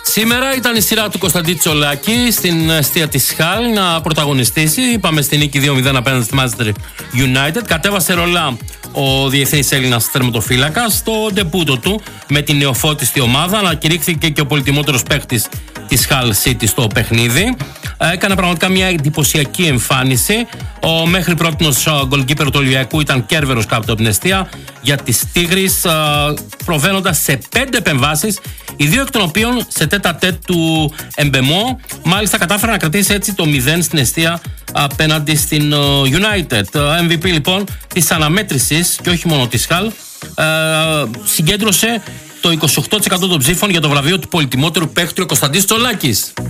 Σήμερα ήταν η σειρά του Κωνσταντή Τσολάκη στην εστία της Χαλ να πρωταγωνιστήσει. Είπαμε στη νίκη 2-0 απέναντι στη Manchester United. Κατέβασε ρολά ο διεθνής Έλληνας θερματοφύλακας στο ντεπούτο του με την νεοφώτιστη ομάδα. Ανακηρύχθηκε και ο πολυτιμότερος παίκτης της Hull City στο παιχνίδι. Έκανε πραγματικά μια εντυπωσιακή εμφάνιση. Ο μέχρι πρότινος γκολκίπερ του Ολυμπιακού ήταν Κέρβερος κάτω από την εστία για τις Τίγρης, προβαίνοντας σε 5 επεμβάσεις, οι 2 εκ των οποίων σε τέτα-τέτ του Εμπεμό. Μάλιστα κατάφερε να κρατήσει έτσι το 0 στην εστία απέναντι στην United. MVP λοιπόν της αναμέτρησης και όχι μόνο της Hull, συγκέντρωσε το 28% των ψήφων για το βραβείο του πολυτιμότερου παίκτριου Κωνσταντής Τσολάκης.